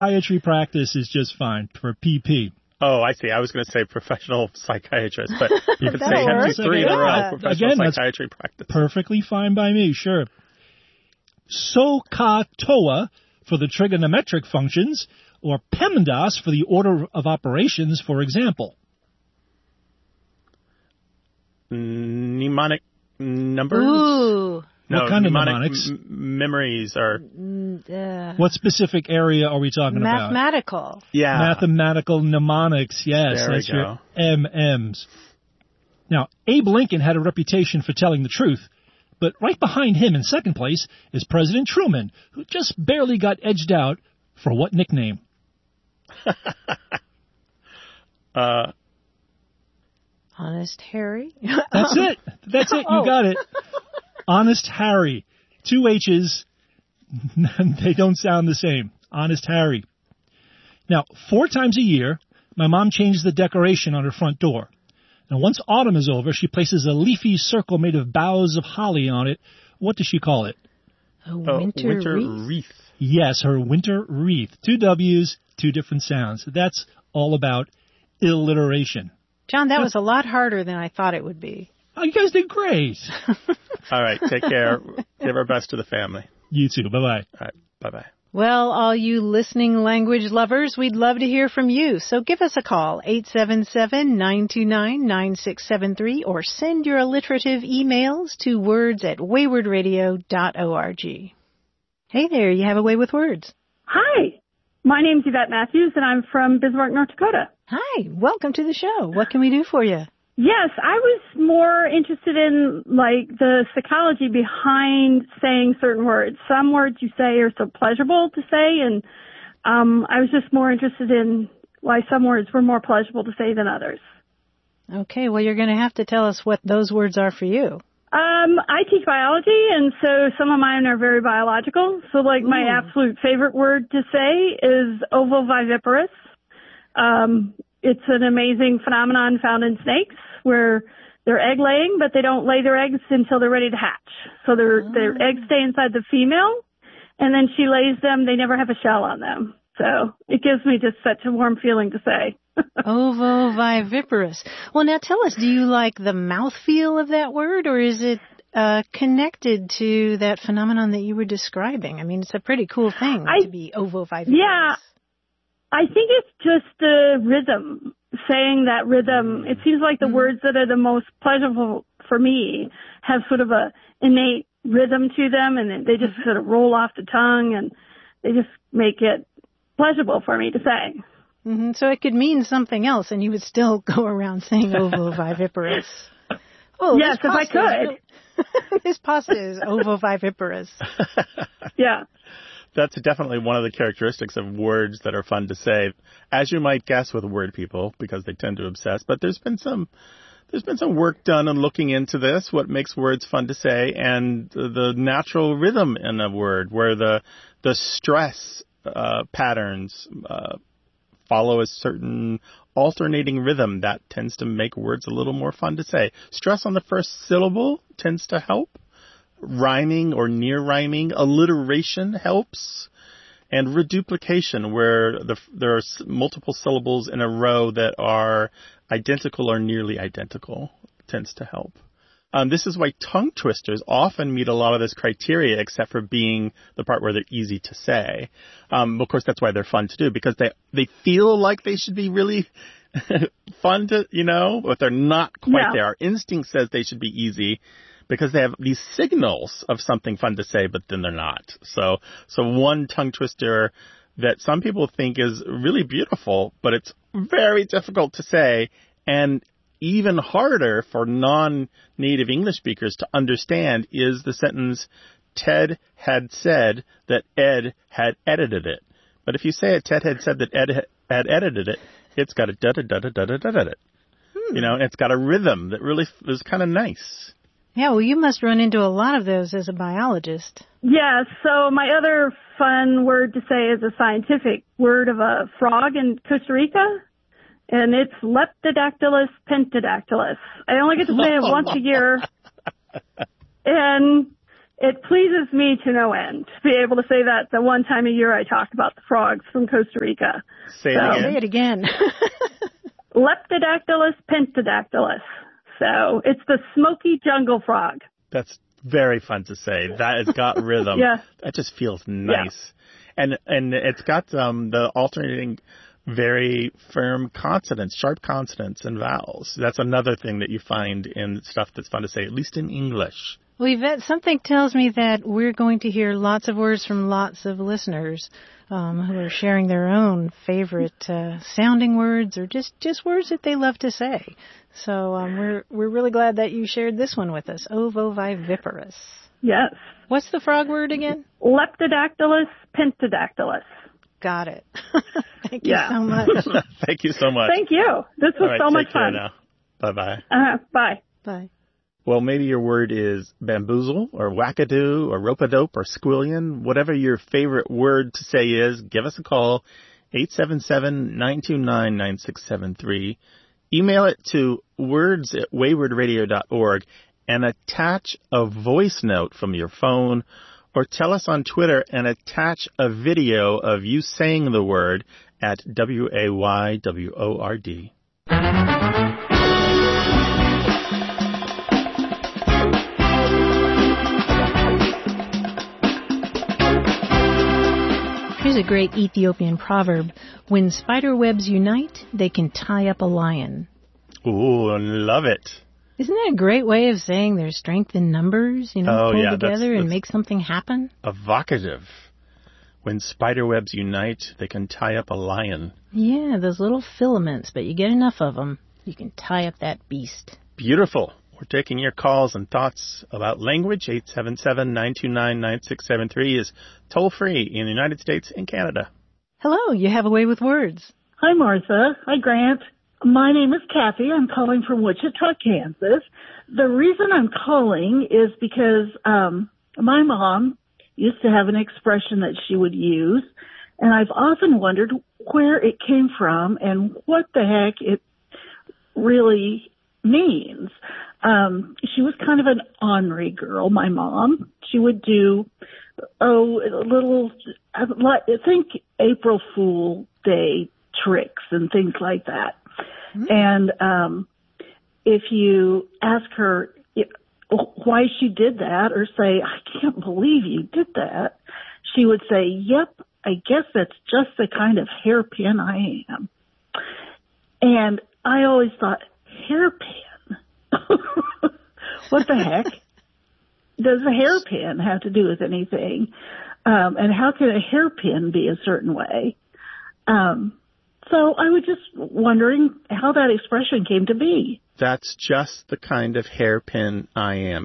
Psychiatry practice is just fine for PP. Oh, I see. I was going to say professional psychiatrist, but you could say 3 in a row, professional psychiatry practice. Perfectly fine by me, sure. SOHCAHTOA for the trigonometric functions, or PEMDAS for the order of operations, for example. Mnemonic numbers? Ooh. No, what kind of mnemonics? Memories are... What specific area are we talking about? Mathematical. Yeah. Mathematical mnemonics, yes. There that's we go. Your MMs. Now, Abe Lincoln had a reputation for telling the truth, but right behind him in second place is President Truman, who just barely got edged out for what nickname? Honest Harry? That's it. That's it. You got it. Honest Harry. 2 H's. They don't sound the same. Honest Harry. Now, 4 times a year, my mom changes the decoration on her front door. Now, once autumn is over, she places a leafy circle made of boughs of holly on it. What does she call it? A winter wreath. Yes, her winter wreath. 2 W's, 2 different sounds. That's all about alliteration. John, that was a lot harder than I thought it would be. Oh, you guys did great. All right, take care. Give our best to the family. You too. Bye-bye. All right, bye-bye. Well, all you listening language lovers, we'd love to hear from you. So give us a call, 877-929-9673, or send your alliterative emails to words@waywardradio.org. Hey there, you have a way with words. Hi, my name's Yvette Matthews, and I'm from Bismarck, North Dakota. Hi, welcome to the show. What can we do for you? Yes, I was more interested in, the psychology behind saying certain words. Some words you say are so pleasurable to say, and I was just more interested in why some words were more pleasurable to say than others. Okay, well, you're going to have to tell us what those words are for you. I teach biology, and so some of mine are very biological. So, my absolute favorite word to say is ovoviviparous. It's an amazing phenomenon found in snakes where they're egg laying, but they don't lay their eggs until they're ready to hatch. So their eggs stay inside the female, and then she lays them. They never have a shell on them. So it gives me just such a warm feeling to say. Ovoviviparous. Well, now tell us, do you like the mouthfeel of that word, or is it connected to that phenomenon that you were describing? I mean, it's a pretty cool thing to be ovoviviparous. Yeah. I think it's just the rhythm, saying that rhythm. It seems like the words that are the most pleasurable for me have sort of a innate rhythm to them, and they just sort of roll off the tongue, and they just make it pleasurable for me to say. Mm-hmm. So it could mean something else, and you would still go around saying ovoviviparous. Oh, yes, if I could. This pasta is ovoviviparous. Yeah. That's definitely one of the characteristics of words that are fun to say, as you might guess with word people, because they tend to obsess. But there's been some work done on looking into this, what makes words fun to say, and the natural rhythm in a word, where the stress patterns follow a certain alternating rhythm that tends to make words a little more fun to say. Stress on the first syllable tends to help. Rhyming or near rhyming, alliteration helps, and reduplication, where there are multiple syllables in a row that are identical or nearly identical, tends to help. This is why tongue twisters often meet a lot of this criteria, except for being the part where they're easy to say. Of course, that's why they're fun to do, because they feel like they should be really fun to, but they're not quite there. Our instinct says they should be easy, because they have these signals of something fun to say, but then they're not. So one tongue twister that some people think is really beautiful, but it's very difficult to say, and even harder for non-native English speakers to understand, is the sentence, Ted had said that Ed had edited it. But if you say it, Ted had said that Ed had edited it, it's got a da-da-da-da-da-da-da-da. And it's got a rhythm that really is kind of nice. Yeah, well, you must run into a lot of those as a biologist. Yeah, so my other fun word to say is a scientific word of a frog in Costa Rica, and it's Leptodactylus pentadactylus. I only get to say it once a year, and it pleases me to no end to be able to say that the one time a year I talk about the frogs from Costa Rica. Say it again. Leptodactylus pentadactylus. So it's the smoky jungle frog. That's very fun to say. That has got rhythm. Yeah. That just feels nice. Yeah. And it's got the alternating very firm consonants, sharp consonants and vowels. That's another thing that you find in stuff that's fun to say, at least in English. Well, Yvette, something tells me that we're going to hear lots of words from lots of listeners who are sharing their own favorite sounding words or just words that they love to say. So we're really glad that you shared this one with us, ovoviviparous. Yes. What's the frog word again? Leptodactylus pentadactylus. Got it. Thank you so much. Thank you so much. Thank you. This was so much fun. Now. Bye-bye. Bye. Bye. Well, maybe your word is bamboozle or wackadoo or rope-a-dope or squillion. Whatever your favorite word to say is, give us a call, 877-929-9673. Email it to words@waywardradio.org and attach a voice note from your phone, or tell us on Twitter and attach a video of you saying the word at WAYWORD. Here's a great Ethiopian proverb. When spider webs unite, they can tie up a lion. Ooh, I love it. Isn't that a great way of saying there's strength in numbers? Pull together and make something happen? Evocative. When spider webs unite, they can tie up a lion. Yeah, those little filaments, but you get enough of them, you can tie up that beast. Beautiful. We're taking your calls and thoughts about language. 877-929-9673 is toll-free in the United States and Canada. Hello, you have a way with words. Hi, Martha. Hi, Grant. My name is Kathy. I'm calling from Wichita, Kansas. The reason I'm calling is because my mom used to have an expression that she would use, and I've often wondered where it came from and what the heck it really means. She was kind of an ornery girl, my mom. She would do, think April Fool Day tricks and things like that. Mm-hmm. And if you ask her why she did that or say, I can't believe you did that, she would say, yep, I guess that's just the kind of hairpin I am. And I always thought, hairpin? What the heck does a hairpin have to do with anything? And how can a hairpin be a certain way? So I was just wondering how that expression came to be. That's just the kind of hairpin I am.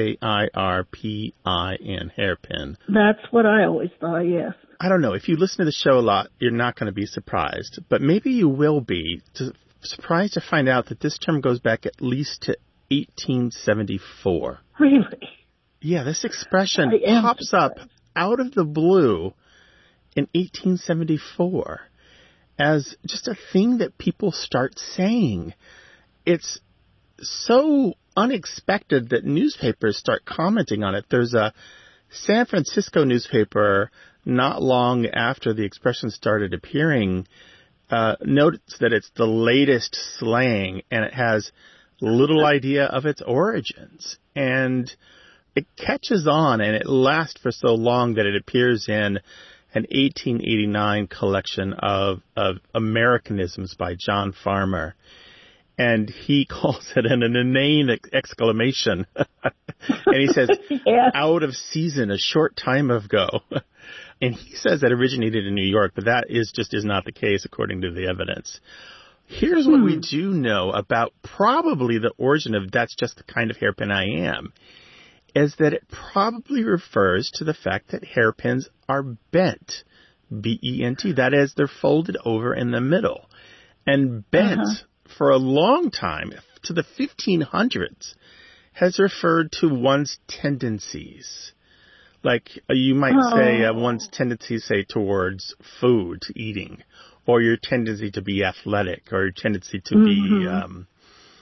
HAIRPIN, hairpin. That's what I always thought, yes. I don't know. If you listen to the show a lot, you're not going to be surprised. But maybe you will be surprised to find out that this term goes back at least to 1874. Really? Yeah, this expression pops up out of the blue in 1874 as just a thing that people start saying. It's so unexpected that newspapers start commenting on it. There's a San Francisco newspaper not long after the expression started appearing notes that it's the latest slang and it has little idea of its origins. And it catches on and it lasts for so long that it appears in an 1889 collection of Americanisms by John Farmer. And he calls it an inane exclamation. And he says, out of season a short time ago. And he says that originated in New York, but that is not the case according to the evidence. Here's what we do know about probably the origin of that's just the kind of hairpin I am, is that it probably refers to the fact that hairpins are bent, B-E-N-T. That is, they're folded over in the middle. And bent, for a long time, to the 1500s, has referred to one's tendencies. Like you might say one's tendencies, say, towards food, to eating, or your tendency to be athletic, or your tendency to be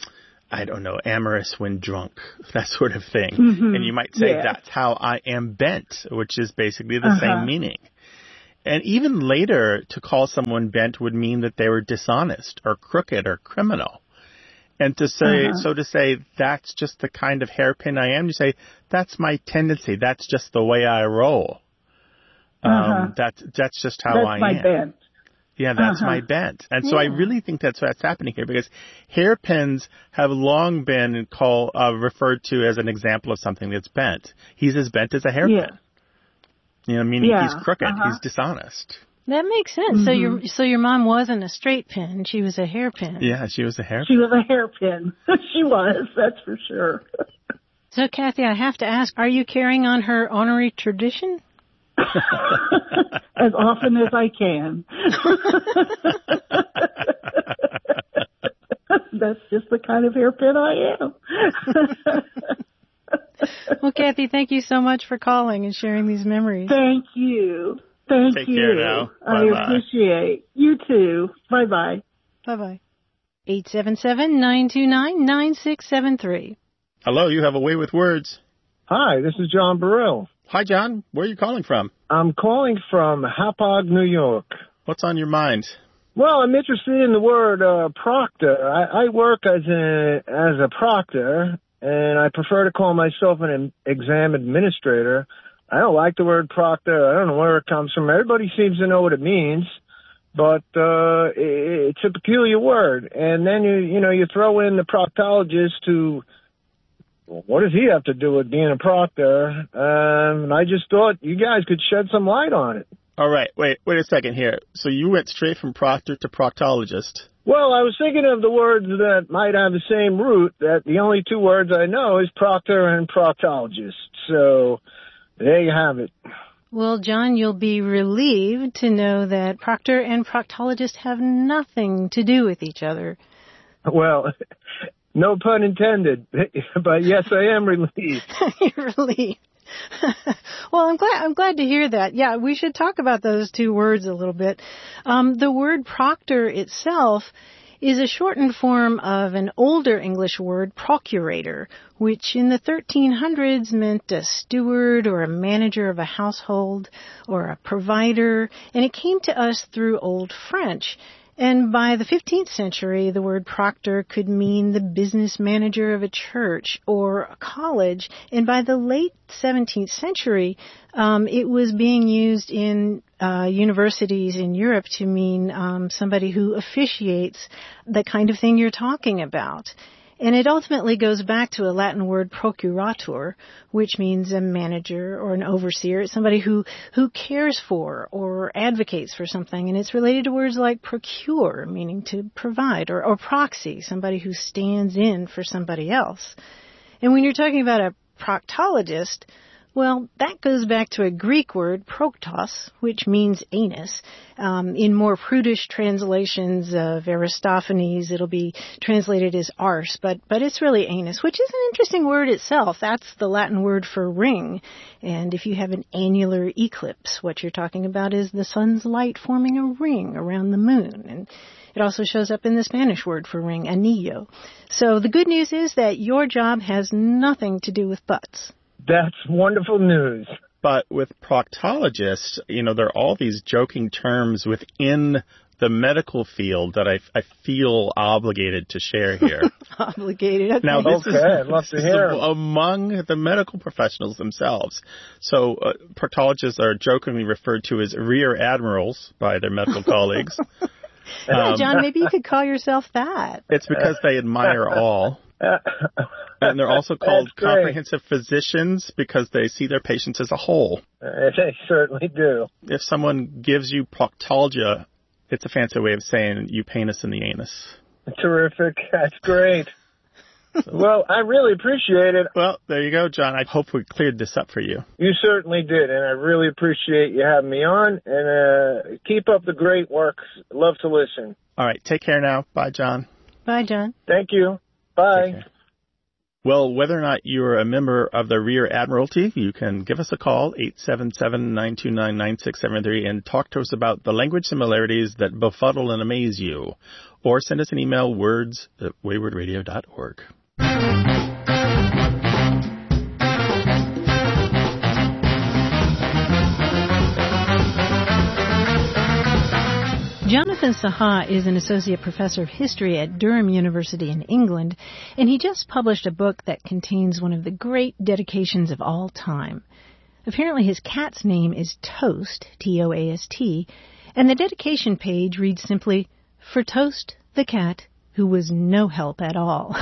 I don't know, amorous when drunk, that sort of thing. Mm-hmm. And you might say, Yeah. that's how I am bent, which is basically the same meaning. And even later, to call someone bent would mean that they were dishonest or crooked or criminal. And to say, so to say, that's just the kind of hairpin I am, you say, that's my tendency. That's just the way I roll. That's just how That's I my am. bent. Yeah, that's my bent. And so I really think that's what's happening here, because hairpins have long been referred to as an example of something that's bent. He's as bent as a hairpin. Yeah. You know, meaning he's crooked. He's dishonest. That makes sense. So your mom wasn't a straight pin; she was a hairpin. Yeah, she was a hairpin. She was a hairpin. She was, that's for sure. So, Kathy, I have to ask: are you carrying on her honorary tradition? As often as I can. That's just the kind of hairpin I am. Well, Kathy, thank you so much for calling and sharing these memories. Thank you. Thank Take you. care now. I Bye-bye. appreciate. You too. Bye-bye. Bye-bye. 877-929-9673. Hello, you have a way with words. Hi, this is John Burrell. Hi, John. Where are you calling from? I'm calling from Hauppauge, New York. What's on your mind? Well, I'm interested in the word proctor. I work as a proctor, and I prefer to call myself an exam administrator. I don't like the word proctor. I don't know where it comes from. Everybody seems to know what it means, but it's a peculiar word. And then you throw in the proctologist who, what does he have to do with being a proctor? And I just thought you guys could shed some light on it. All right. Wait a second here. So you went straight from proctor to proctologist. Well, I was thinking of the words that might have the same root. That the only two words I know is proctor and proctologist. So there you have it. Well, John, you'll be relieved to know that proctor and proctologist have nothing to do with each other. Well, no pun intended, but yes, I am relieved. You're relieved. Well, I'm glad to hear that. Yeah, we should talk about those two words a little bit. The word proctor itself is a shortened form of an older English word, procurator, which in the 1300s meant a steward or a manager of a household or a provider, and it came to us through Old French. And by the 15th century, the word proctor could mean the business manager of a church or a college. And by the late 17th century, it was being used in universities in Europe to mean somebody who officiates the kind of thing you're talking about. And it ultimately goes back to a Latin word procurator, which means a manager or an overseer. It's somebody who cares for or advocates for something. And it's related to words like procure, meaning to provide, or proxy, somebody who stands in for somebody else. And when you're talking about a proctologist, well, that goes back to a Greek word, proktos, which means anus. In more prudish translations of Aristophanes, it'll be translated as arse, but it's really anus, which is an interesting word itself. That's the Latin word for ring. And if you have an annular eclipse, what you're talking about is the sun's light forming a ring around the moon. And it also shows up in the Spanish word for ring, anillo. So the good news is that your job has nothing to do with butts. That's wonderful news. But with proctologists, there are all these joking terms within the medical field that I feel obligated to share here. Obligated. Okay. Now, this is I'd love to hear. Among the medical professionals themselves. So proctologists are jokingly referred to as rear admirals by their medical colleagues. Yeah, John, maybe you could call yourself that. It's because they admire all. And they're also called comprehensive physicians because they see their patients as a whole. They certainly do. If someone gives you proctologia, it's a fancy way of saying you penis in the anus. Terrific. That's great. Well, I really appreciate it. Well, there you go, John. I hope we cleared this up for you. You certainly did, and I really appreciate you having me on. And keep up the great work. Love to listen. All right. Take care now. Bye, John. Bye, John. Thank you. Bye. Well, whether or not you're a member of the Rear Admiralty, you can give us a call, 877-929-9673, and talk to us about the language similarities that befuddle and amaze you. Or send us an email, words@waywardradio.org. Jonathan Saha is an associate professor of history at Durham University in England, and he just published a book that contains one of the great dedications of all time. Apparently his cat's name is Toast, T-O-A-S-T, and the dedication page reads simply, "For Toast, the cat, who was no help at all."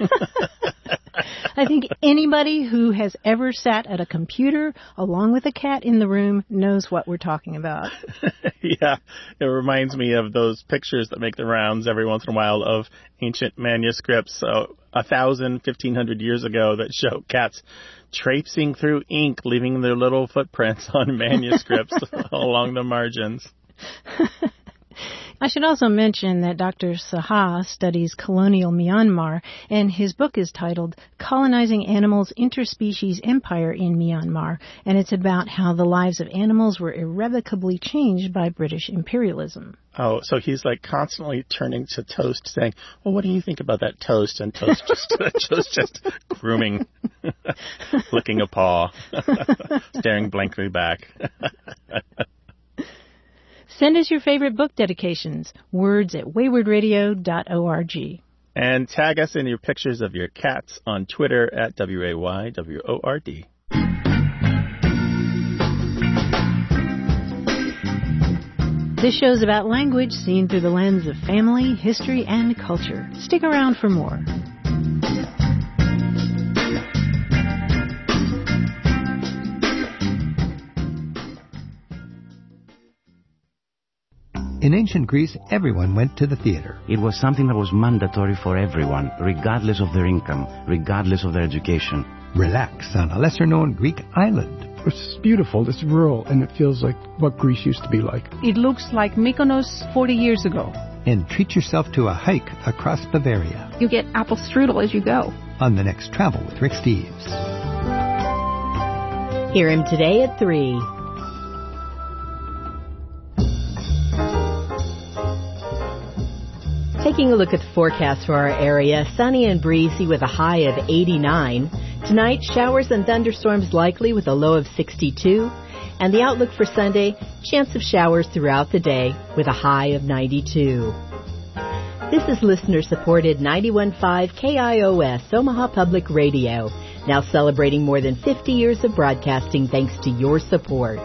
I think anybody who has ever sat at a computer along with a cat in the room knows what we're talking about. Yeah, it reminds me of those pictures that make the rounds every once in a while of ancient manuscripts 1,000, 1,500 years ago that show cats traipsing through ink, leaving their little footprints on manuscripts along the margins. I should also mention that Dr. Saha studies colonial Myanmar, and his book is titled Colonizing Animals' Interspecies Empire in Myanmar, and it's about how the lives of animals were irrevocably changed by British imperialism. Oh, so he's like constantly turning to Toast saying, well, what do you think about that toast? And Toast just grooming, licking a paw, staring blankly back. Send us your favorite book dedications, words@waywardradio.org. And tag us in your pictures of your cats on Twitter at WAYWORD. This show's about language seen through the lens of family, history, and culture. Stick around for more. In ancient Greece, everyone went to the theater. It was something that was mandatory for everyone, regardless of their income, regardless of their education. Relax on a lesser-known Greek island. It's beautiful, it's rural, and it feels like what Greece used to be like. It looks like Mykonos 40 years ago. And treat yourself to a hike across Bavaria. You get apple strudel as you go. On the next Travel with Rick Steves. Hear him today at 3. Taking a look at the forecast for our area, sunny and breezy with a high of 89. Tonight, showers and thunderstorms likely with a low of 62. And the outlook for Sunday, chance of showers throughout the day with a high of 92. This is listener-supported 91.5 KIOS, Omaha Public Radio, now celebrating more than 50 years of broadcasting thanks to your support.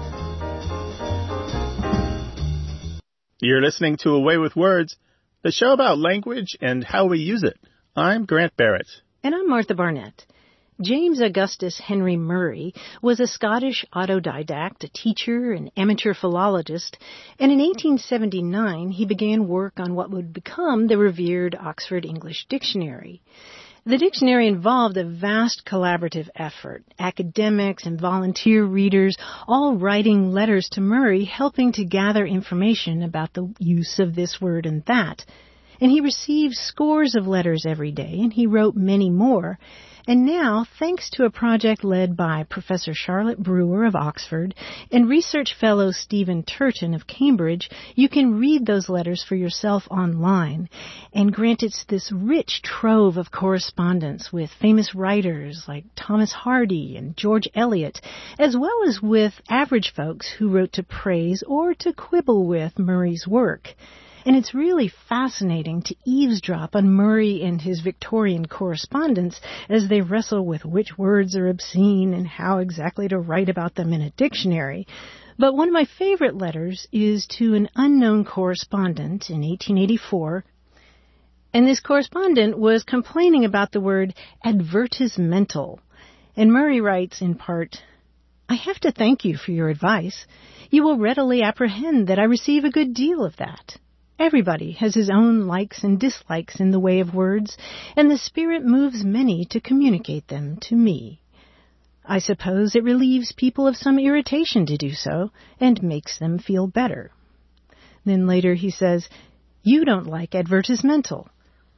You're listening to Away with Words, the show about language and how we use it. I'm Grant Barrett. And I'm Martha Barnett. James Augustus Henry Murray was a Scottish autodidact, a teacher, an amateur philologist, and in 1879 he began work on what would become the revered Oxford English Dictionary. The dictionary involved a vast collaborative effort, academics and volunteer readers all writing letters to Murray, helping to gather information about the use of this word and that. And he received scores of letters every day, and he wrote many more. And now, thanks to a project led by Professor Charlotte Brewer of Oxford and research fellow Stephen Turton of Cambridge, you can read those letters for yourself online. And Grant, it's this rich trove of correspondence with famous writers like Thomas Hardy and George Eliot, as well as with average folks who wrote to praise or to quibble with Murray's work. And it's really fascinating to eavesdrop on Murray and his Victorian correspondents as they wrestle with which words are obscene and how exactly to write about them in a dictionary. But one of my favorite letters is to an unknown correspondent in 1884. And this correspondent was complaining about the word advertisemental. And Murray writes in part, "I have to thank you for your advice. You will readily apprehend that I receive a good deal of that. Everybody has his own likes and dislikes in the way of words, and the Spirit moves many to communicate them to me. I suppose it relieves people of some irritation to do so, and makes them feel better." Then later he says, "You don't like advertisemental.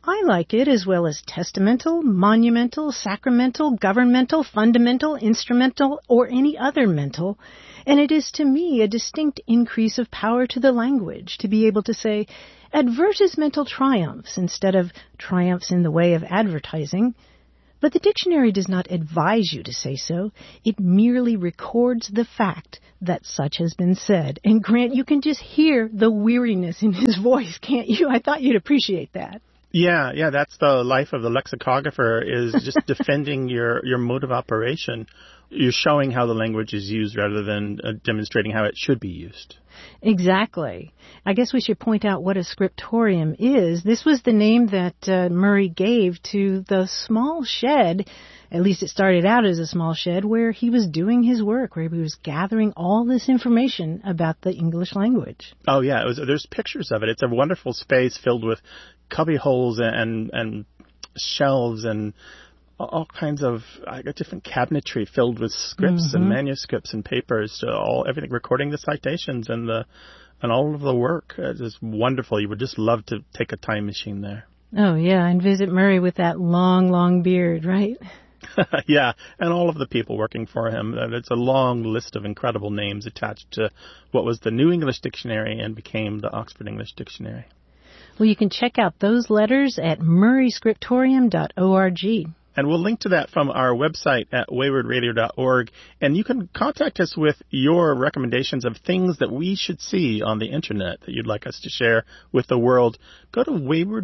I like it as well as testamental, monumental, sacramental, governmental, fundamental, instrumental, or any other mental, and it is to me a distinct increase of power to the language to be able to say advertisemental triumphs instead of triumphs in the way of advertising. But the dictionary does not advise you to say so. It merely records the fact that such has been said. And Grant, you can just hear the weariness in his voice, can't you? I thought you'd appreciate that. Yeah, that's the life of the lexicographer, is just defending your mode of operation. You're showing how the language is used rather than demonstrating how it should be used. Exactly. I guess we should point out what a scriptorium is. This was the name that Murray gave to the small shed, at least it started out as a small shed, where he was doing his work, where he was gathering all this information about the English language. Oh, yeah. There's pictures of it. It's a wonderful space filled with cubby holes and shelves and all kinds of different cabinetry filled with scripts and manuscripts and papers, everything, recording the citations and all of the work. It's wonderful. You would just love to take a time machine there. Oh, yeah, and visit Murray with that long, long beard, right? Yeah, and all of the people working for him. It's a long list of incredible names attached to what was the New English Dictionary and became the Oxford English Dictionary. Well, you can check out those letters at murrayscriptorium.org. And we'll link to that from our website at waywardradio.org. And you can contact us with your recommendations of things that we should see on the Internet that you'd like us to share with the world. Go to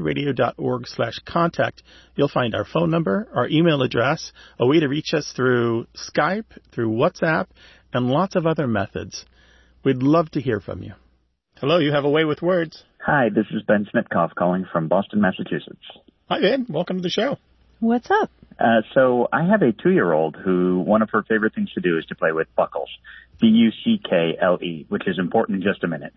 waywardradio.org/contact. You'll find our phone number, our email address, a way to reach us through Skype, through WhatsApp, and lots of other methods. We'd love to hear from you. Hello, you have a way with words. Hi, this is Ben Snitkoff calling from Boston, Massachusetts. Hi, Ben. Welcome to the show. What's up? So I have a 2-year-old who one of her favorite things to do is to play with buckles, Buckle, which is important in just a minute.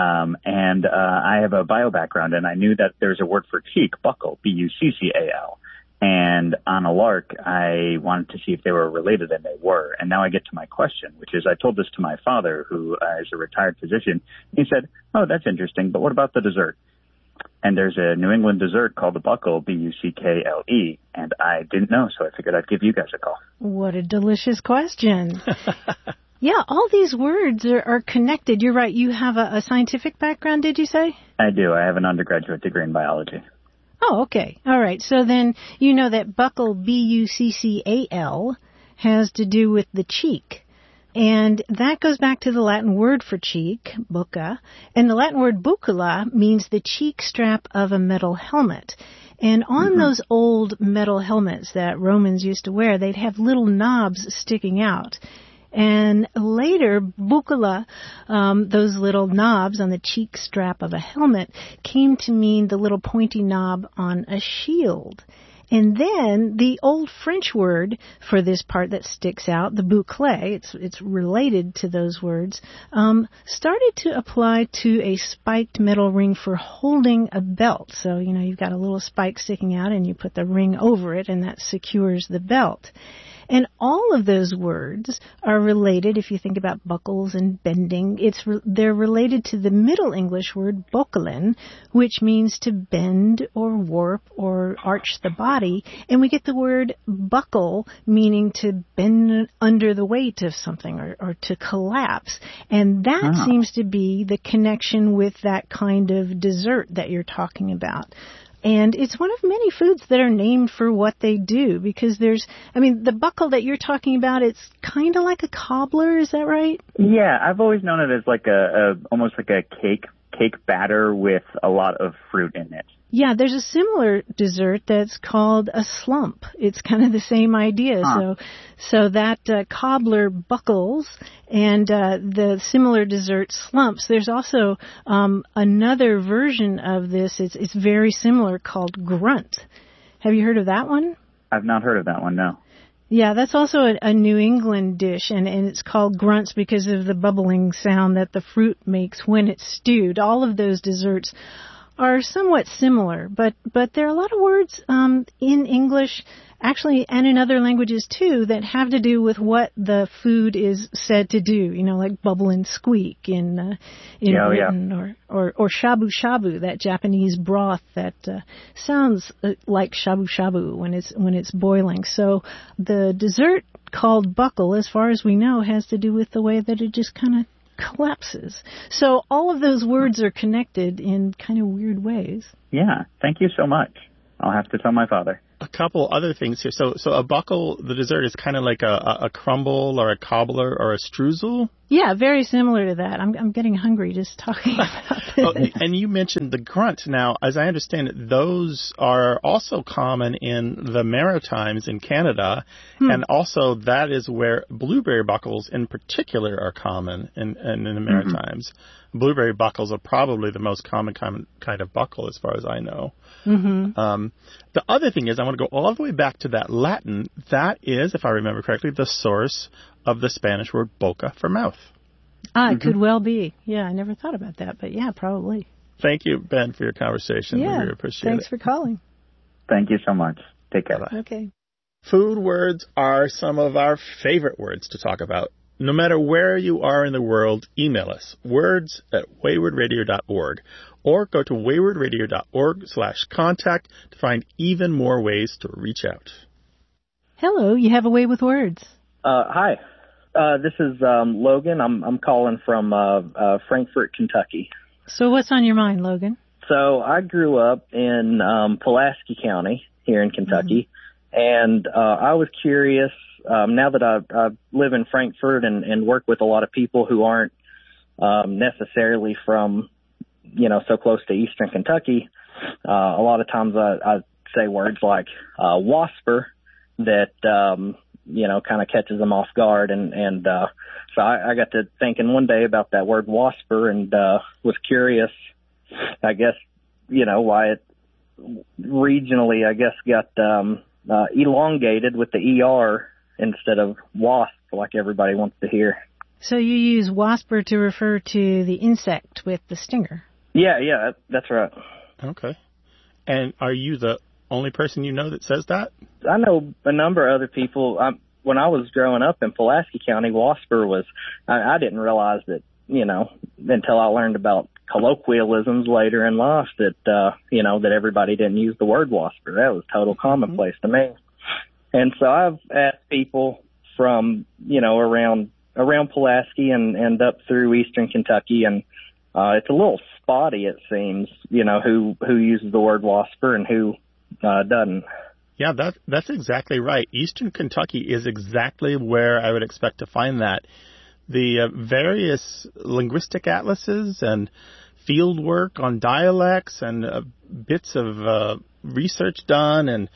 And I have a bio background, and I knew that there's a word for cheek, buckle, Buccal. And on a lark, I wanted to see if they were related, and they were. And now I get to my question, which is I told this to my father, who is a retired physician. He said, oh, that's interesting, but what about the dessert? And there's a New England dessert called the Buckle, Buckle, and I didn't know, so I figured I'd give you guys a call. What a delicious question. Yeah, all these words are connected. You're right. You have a scientific background, did you say? I do. I have an undergraduate degree in biology. Oh, okay. All right. So then you know that buckle, Buccal, has to do with the cheek. And that goes back to the Latin word for cheek, bucca. And the Latin word buccula means the cheek strap of a metal helmet. And on those old metal helmets that Romans used to wear, they'd have little knobs sticking out. And later, buccula, those little knobs on the cheek strap of a helmet, came to mean the little pointy knob on a shield. And then the old French word for this part that sticks out, the boucle, it's related to those words, started to apply to a spiked metal ring for holding a belt. So, you've got a little spike sticking out and you put the ring over it and that secures the belt. And all of those words are related, if you think about buckles and bending, they're related to the Middle English word buckelen, which means to bend or warp or arch the body. And we get the word buckle, meaning to bend under the weight of something or to collapse. And that seems to be the connection with that kind of dessert that you're talking about. And it's one of many foods that are named for what they do, because the buckle that you're talking about, it's kind of like a cobbler, is that right? Yeah, I've always known it as like almost like a cake batter with a lot of fruit in it. Yeah, there's a similar dessert that's called a slump. It's kind of the same idea. So that cobbler buckles and the similar dessert slumps. There's also another version of this. It's very similar called grunt. Have you heard of that one? I've not heard of that one, no. Yeah, that's also a New England dish, and it's called grunts because of the bubbling sound that the fruit makes when it's stewed. All of those desserts are somewhat similar, but there are a lot of words in English, actually, and in other languages too, that have to do with what the food is said to do. You know, like bubble and squeak in Britain, or shabu shabu, that Japanese broth that sounds like shabu shabu when it's boiling. So the dessert called buckle, as far as we know, has to do with the way that it just kind of collapses. So all of those words are connected in kind of weird ways. Yeah, thank you so much. I'll have to tell my father. A couple other things here. So a buckle, the dessert, is kind of like a crumble or a cobbler or a streusel. Yeah, very similar to that. I'm getting hungry just talking about this. And you mentioned the grunt. Now, as I understand it, those are also common in the Maritimes in Canada, and also that is where blueberry buckles in particular are common in the Maritimes. Blueberry buckles are probably the most common kind of buckle as far as I know. The other thing is, I want to go all the way back to that Latin. That is, if I remember correctly, the source of the Spanish word boca for mouth. It could well be. Yeah, I never thought about that, but yeah, probably. Thank you, Ben, for your conversation. Yeah, we really appreciate thanks for calling. Thank you so much. Take care. Bye-bye. Okay. Food words are some of our favorite words to talk about. No matter where you are in the world, email us, words@waywardradio.org, or go to waywardradio.org/contact to find even more ways to reach out. Hello, you have a way with words. Hi, this is Logan. I'm calling from Frankfort, Kentucky. So what's on your mind, Logan? So I grew up in Pulaski County here in Kentucky, and I was curious. Now that I live in Frankfort and work with a lot of people who aren't necessarily from, so close to Eastern Kentucky, a lot of times I say words like wasper that, kind of catches them off guard. And so I got to thinking one day about that word wasper and was curious, I guess, why it regionally, I guess, got elongated with the ER instead of wasp, like everybody wants to hear. So you use wasper to refer to the insect with the stinger? Yeah, that's right. Okay. And are you the only person you know that says that? I know a number of other people. When I was growing up in Pulaski County, wasper was, I didn't realize that, until I learned about colloquialisms later in life that, that everybody didn't use the word wasper. That was total commonplace to me. And so I've asked people from, around Pulaski and up through Eastern Kentucky, and it's a little spotty, it seems, who uses the word wasper and who doesn't. Yeah, that's exactly right. Eastern Kentucky is exactly where I would expect to find that. The various linguistic atlases and field work on dialects and bits of research done and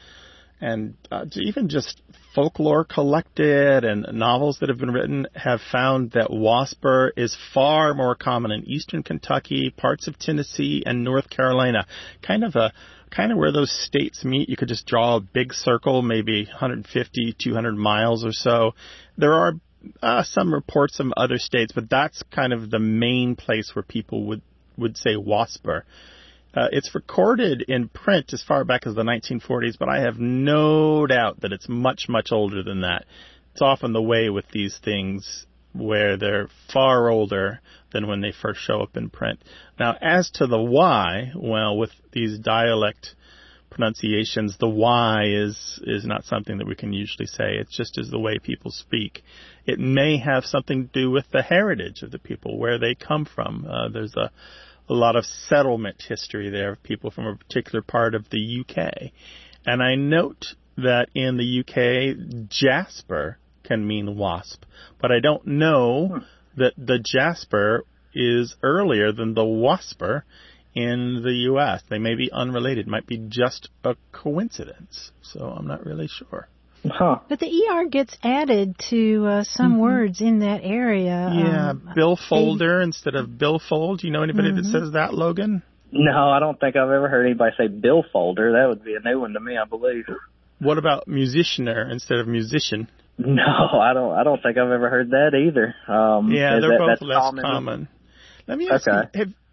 even just folklore collected and novels that have been written have found that wasper is far more common in Eastern Kentucky, parts of Tennessee, and North Carolina. Kind of where those states meet. You could just draw a big circle, maybe 150, 200 miles or so. There are some reports from other states, but that's kind of the main place where people would say wasper. It's recorded in print as far back as the 1940s, but I have no doubt that it's much, much older than that. It's often the way with these things where they're far older than when they first show up in print. Now, as to the Y, well, with these dialect pronunciations, the Y is not something that we can usually say. It's just as the way people speak. It may have something to do with the heritage of the people, where they come from. There's a lot of settlement history there of people from a particular part of the UK. And I note that in the UK, jasper can mean wasp, but I don't know that the jasper is earlier than the wasper in the U.S. They may be unrelated, might be just a coincidence, so I'm not really sure. Huh. But the ER gets added to some words in that area. Yeah, billfolder instead of billfold. Do you know anybody that says that, Logan? No, I don't think I've ever heard anybody say billfolder. That would be a new one to me, I believe. What about musicianer instead of musician? No, I don't think I've ever heard that either. Yeah, they're both less common. Let me ask you,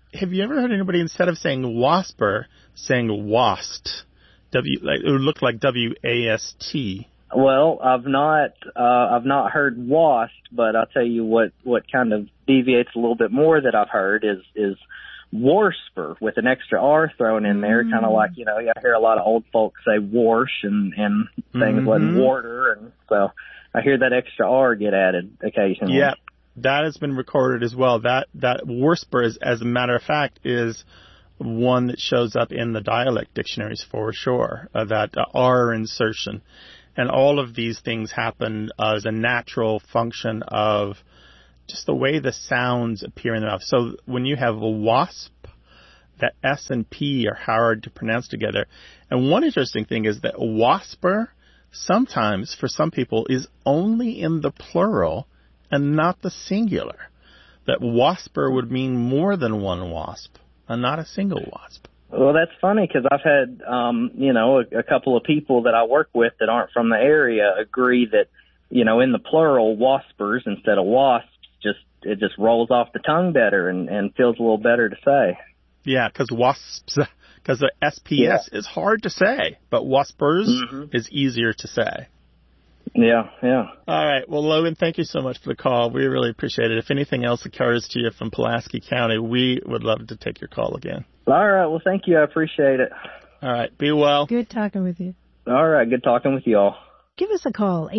have you ever heard anybody, instead of saying wasper, saying wast? It would look like W-A-S-T. Well, I've not heard wasp, but I'll tell you what kind of deviates a little bit more that I've heard is warsper with an extra R thrown in there, kind of like, I hear a lot of old folks say warsh and things like water, and so I hear that extra R get added occasionally. Yeah, that has been recorded as well. That warsper, as a matter of fact, is one that shows up in the dialect dictionaries for sure, that R insertion. And all of these things happen as a natural function of just the way the sounds appear in the mouth. So when you have a wasp, that S and P are hard to pronounce together. And one interesting thing is that wasper sometimes, for some people, is only in the plural and not the singular. That wasper would mean more than one wasp and not a single wasp. Well, that's funny because I've had, a couple of people that I work with that aren't from the area agree that, in the plural, waspers instead of wasps, it just rolls off the tongue better and feels a little better to say. Yeah, because the SPS is hard to say, but waspers is easier to say. Yeah. All right. Well, Logan, thank you so much for the call. We really appreciate it. If anything else occurs to you from Pulaski County, we would love to take your call again. All right. Well, thank you. I appreciate it. All right. Be well. Good talking with you. All right. Good talking with you all. Give us a call,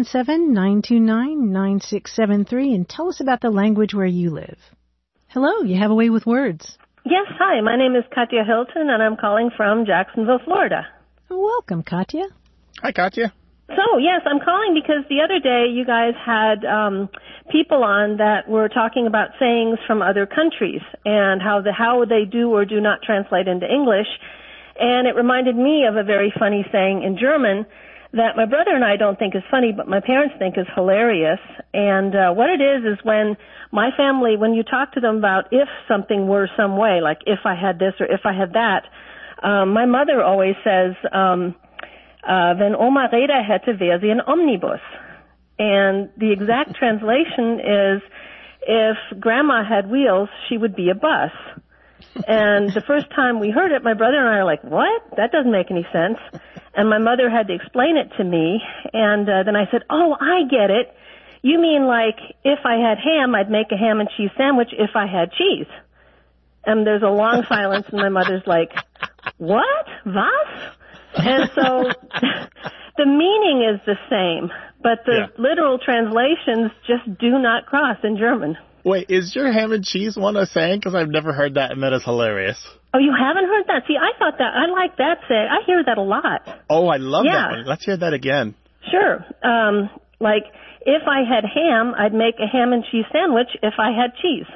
877-929-9673, and tell us about the language where you live. Hello, you have a way with words. Yes, hi. My name is Katya Hilton, and I'm calling from Jacksonville, Florida. Welcome, Katya. Hi, Katya. So, yes, I'm calling because the other day you guys had people on that were talking about sayings from other countries and how they do or do not translate into English. And it reminded me of a very funny saying in German that my brother and I don't think is funny, but my parents think is hilarious. And what it is when my family, when you talk to them about if something were some way, like if I had this or if I had that, my mother always says, wenn Oma Räder hätte, wäre sie ein Omnibus. And the exact translation is, if Grandma had wheels, she would be a bus. And the first time we heard it, my brother and I are like, what? That doesn't make any sense. And my mother had to explain it to me. And then I said, oh, I get it. You mean like if I had ham, I'd make a ham and cheese sandwich if I had cheese. And there's a long silence, and my mother's like, what? Was? And so the meaning is the same, but the literal translations just do not cross in German. Wait, is your ham and cheese one a saying? Because I've never heard that, and that is hilarious. Oh, you haven't heard that? See, I thought that. I like that saying. I hear that a lot. Oh, I love that one. Let's hear that again. Sure. Like, if I had ham, I'd make a ham and cheese sandwich if I had cheese.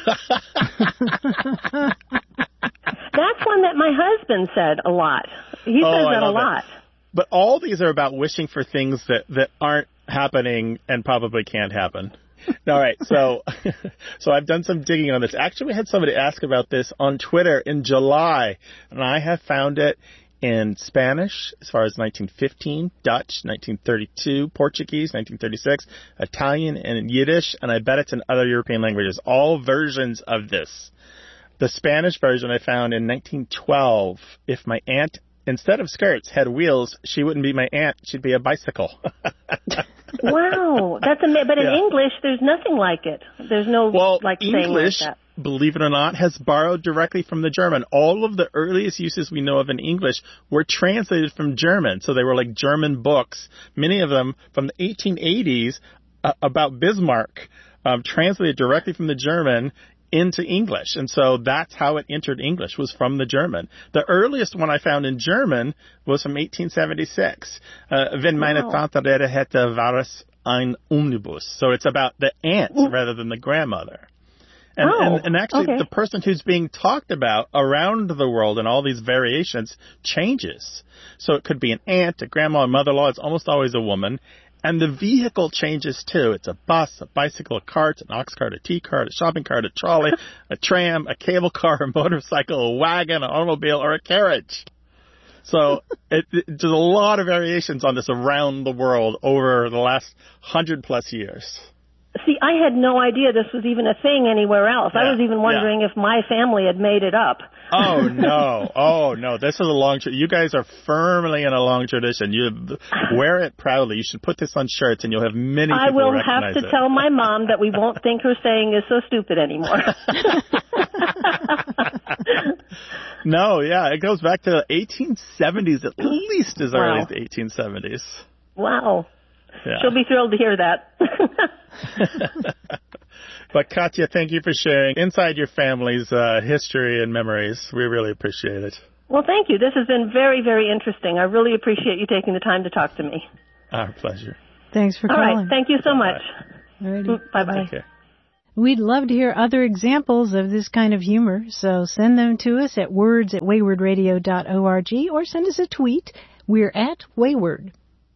That's one that my husband said a lot. He says that a lot. But all these are about wishing for things that aren't happening and probably can't happen. All right, so I've done some digging on this. Actually, we had somebody ask about this on Twitter in July, and I have found it in Spanish as far as 1915, Dutch, 1932, Portuguese, 1936, Italian, and Yiddish, and I bet it's in other European languages, all versions of this. The Spanish version I found in 1912, if my aunt, instead of skirts, had wheels, she wouldn't be my aunt, she'd be a bicycle. Wow, that's amazing. But in English, there's nothing like it. There's no saying English, like that. Believe it or not, has borrowed directly from the German. All of the earliest uses we know of in English were translated from German. So they were like German books, many of them from the 1880s about Bismarck, translated directly from the German into English. And so that's how it entered English, was from the German. The earliest one I found in German was from 1876. Wenn meine Tante Rede hätte, war es ein Omnibus. So it's about the aunt rather than the grandmother. And actually, the person who's being talked about around the world in all these variations changes. So it could be an aunt, a grandma, a mother-in-law. It's almost always a woman. And the vehicle changes, too. It's a bus, a bicycle, a cart, an ox cart, a T-cart, a shopping cart, a trolley, a tram, a cable car, a motorcycle, a wagon, an automobile, or a carriage. So there's a lot of variations on this around the world over the last 100-plus years. See, I had no idea this was even a thing anywhere else. I was even wondering if my family had made it up. Oh, no. This is a long tradition. You guys are firmly in a long tradition. You wear it proudly. You should put this on shirts, and you'll have many people I will recognize have to tell my mom that we won't think her saying is so stupid anymore. No, it goes back to the 1870s, at least as early as the 1870s. Wow. Yeah. She'll be thrilled to hear that. But Katya, thank you for sharing inside your family's history and memories. We really appreciate it. Well, thank you. This has been very, very interesting. I really appreciate you taking the time to talk to me. Our pleasure. Thanks for calling. All right. Thank you so much. Bye-bye. Okay. We'd love to hear other examples of this kind of humor, so send them to us at words@waywardradio.org or send us a tweet. We're at Wayward.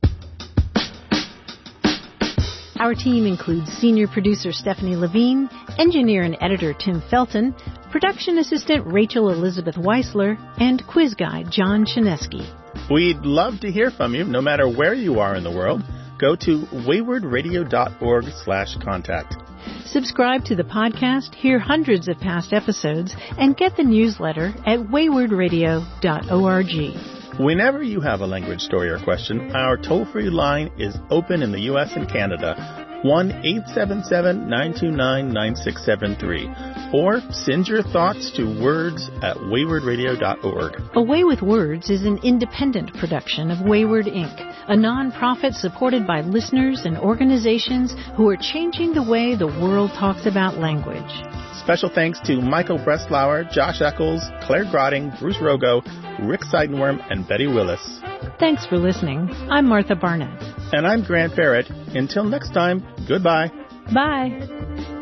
Our team includes senior producer Stephanie Levine, engineer and editor Tim Felton, production assistant Rachel Elizabeth Weisler, and quiz guy John Chinesky. We'd love to hear from you, no matter where you are in the world. Go to waywardradio.org/contact. Subscribe to the podcast, hear hundreds of past episodes, and get the newsletter at waywardradio.org. Whenever you have a language story or question, our toll-free line is open in the U.S. and Canada, 1-877-929-9673. Or send your thoughts to words@waywardradio.org. A Way with Words is an independent production of Wayward, Inc., a nonprofit supported by listeners and organizations who are changing the way the world talks about language. Special thanks to Michael Breslauer, Josh Eccles, Claire Grotting, Bruce Rogo, Rick Seidenworm, and Betty Willis. Thanks for listening. I'm Martha Barnett. And I'm Grant Barrett. Until next time, goodbye. Bye.